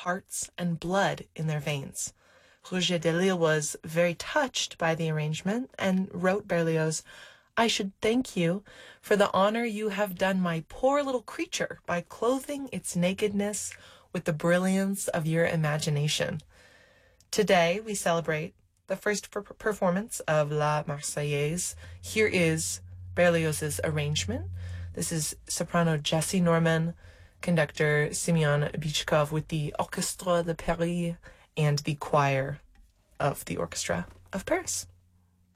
hearts and blood in their veins. Rouget de Lisle was very touched by the arrangement and wrote Berlioz, "I should thank you for the honor you have done my poor little creature by clothing its nakedness with the brilliance of your imagination." Today, we celebrate the first performance of La Marseillaise. Here is Berlioz's arrangement. This is soprano Jessie Norman, conductor Simeon Bichkov with the Orchestre de Paris and the choir of the Orchestra of Paris.